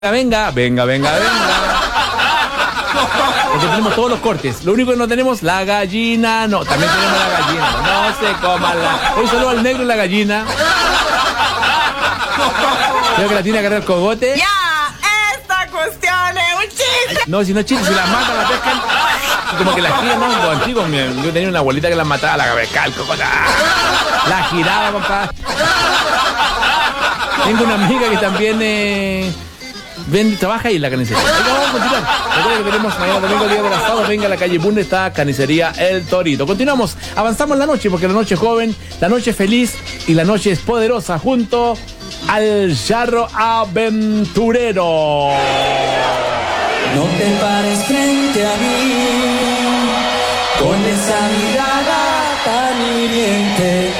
Venga, venga, venga, venga. Porque tenemos todos los cortes. Lo único que no tenemos, la gallina. No, también tenemos la gallina. No se coma la. Hoy solo al negro y la gallina. Creo que la tiene que agarrar el cogote. ¡Ya! ¡Esta cuestión es un chiste! No, si no es chiste, si la matan, la pescan. Y como que la giran, ¿no? Los antiguos, yo tenía una abuelita que la mataba, la pescaba, el cogote. La giraba, papá. Tengo una amiga que también trabaja ahí en la carnicería. Vamos a continuar. Recuerden que tenemos mañana domingo, día del asado. Venga a la calle Bunde, está Carnicería El Torito. Continuamos, avanzamos la noche, porque la noche es joven, la noche es feliz y la noche es poderosa, junto al Charro Aventurero. No te pares frente a mí con esa mirada tan hiriente.